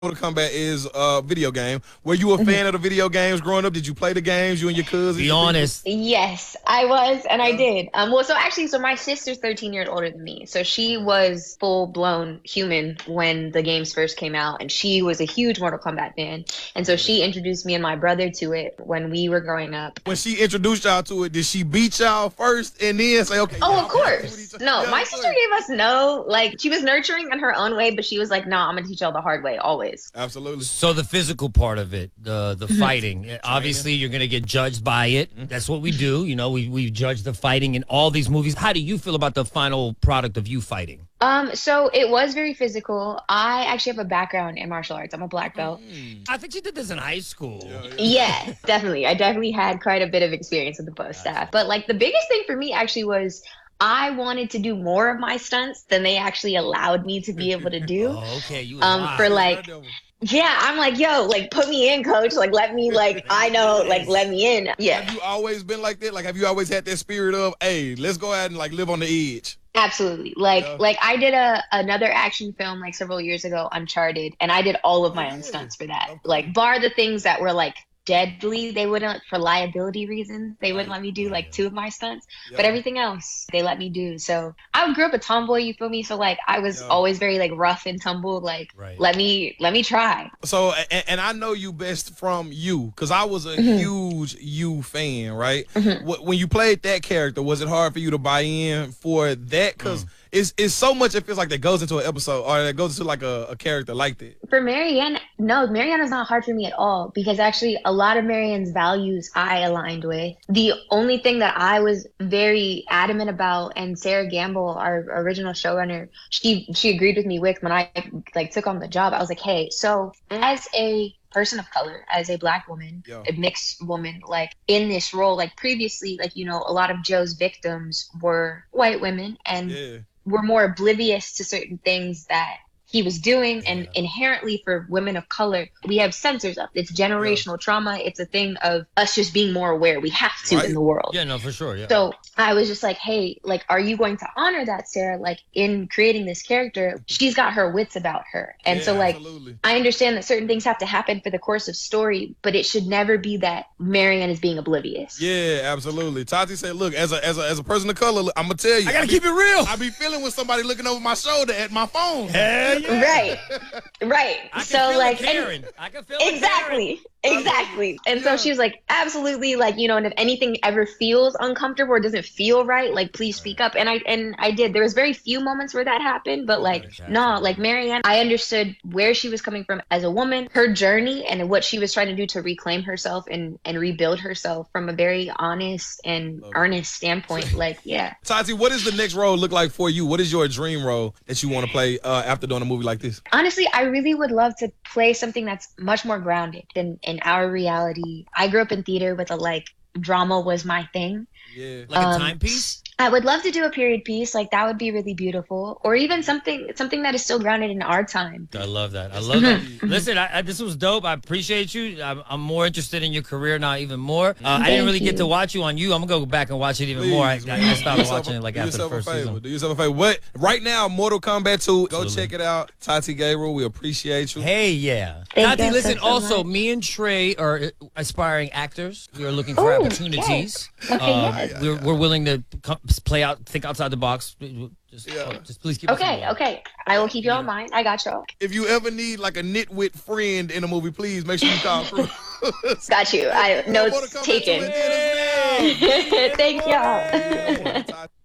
Mortal Kombat is a video game. Were you a fan of the video games growing up? Did you play the games, you and your cousins? Be honest. Yes, I was, and I did. Well, so my sister's 13 years older than me, so she was full blown human when the games first came out, and she was a huge Mortal Kombat fan, and so she introduced me and my brother to it when we were growing up. When she introduced y'all to it, did she beat y'all first and then say, okay? Oh, of course. No, my sister gave us she was nurturing in her own way, but she was like, no, I'm gonna teach y'all the hard way, always. Absolutely. So the physical part of it, the fighting, obviously you're going to get judged by it. That's what we do. You know, we judge the fighting in all these movies. How do you feel about the final product of you fighting? So it was very physical. I actually have a background in martial arts. I'm a black belt. I think you did this in high school. Yeah, definitely. I definitely had quite a bit of experience with the post staff. But like the biggest thing for me actually was I wanted to do more of my stunts than they actually allowed me to be able to do. Oh, okay. You for like, yeah, I'm like, yo, like put me in, coach. Like let me, like I know, like let me in. Yeah. Have you always been like that? Like have you always had that spirit of, hey, let's go out and like live on the edge? Absolutely. Like I did another action film like several years ago, Uncharted, and I did all of my own stunts for that. Like bar the things that were like deadly, they wouldn't, for liability reasons, they wouldn't let me do like 2 of my stunts, but everything else they let me do. So I grew up a tomboy, you feel me? So like I was always very like rough and tumble, like let me try. So and I know you best from You, because I was a huge You fan, right? When you played that character, was it hard for you to buy in for that? Because it's so much, it feels like that goes into an episode or that goes into like a character like that. For Marianne, no, Marianne is not hard for me at all, because actually a lot of Marianne's values I aligned with. The only thing that I was very adamant about, and Sarah Gamble, our original showrunner, she agreed with me with when I like took on the job. I was like, hey, so as a person of color, as a black woman, a mixed woman, like in this role, like previously, like, you know, a lot of Joe's victims were white women and were more oblivious to certain things that he was doing. And inherently for women of color, we have censors up. It's generational trauma. It's a thing of us just being more aware. We have to in the world. Yeah, no, for sure. Yeah. So I was just like, hey, like, are you going to honor that, Sarah? Like in creating this character, she's got her wits about her. And so like, I understand that certain things have to happen for the course of story, but it should never be that Marianne is being oblivious. Yeah, absolutely. Tati said, look, as a person of color, I'm going to tell you. I got to keep it real. I be feeling with somebody looking over my shoulder at my phone. Hell yeah. Right. So like, Karen. I can feel exactly. And so she was like, absolutely, like, you know, and if anything ever feels uncomfortable or doesn't feel right, like, please speak up. And I did. There was very few moments where that happened, but like, no, like Marianne, I understood where she was coming from as a woman, her journey, and what she was trying to do to reclaim herself and rebuild herself from a very honest and earnest standpoint. Like, yeah. Tati, what does the next role look like for you? What is your dream role that you want to play after doing a movie like this? Honestly, I really would love to play something that's much more grounded than in our reality. I grew up in theater with drama was my thing. Yeah. Like a timepiece? I would love to do a period piece. Like that would be really beautiful. Or even something that is still grounded in our time. I love that. I love that. Listen, this was dope. I appreciate you. I'm more interested in your career now, even more. I didn't really get to watch you on You. I'm going to go back and watch it even more. I stopped watching it like after the first season. Do yourself a favor. What? Right now, Mortal Kombat 2. Go check it out. Tati Gabriel, we appreciate you. Hey, yeah. Thank Tati, you listen, so also, much. me and Trey are aspiring actors. We are looking for opportunities. We're willing to think outside the box. Just please keep us in mind. Okay. I will keep you in mind. I got you. If you ever need like a nitwit friend in a movie, please make sure you call through. Got you. Notes taken. Hey. Thank y'all.